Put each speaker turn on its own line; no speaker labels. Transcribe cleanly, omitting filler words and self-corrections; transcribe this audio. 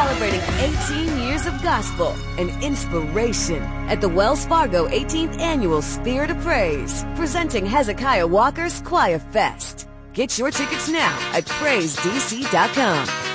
celebrating 18 years of gospel and inspiration at the Wells Fargo 18th Annual Spirit of Praise, presenting Hezekiah Walker's Choir Fest. Get your tickets now at PraiseDC.com.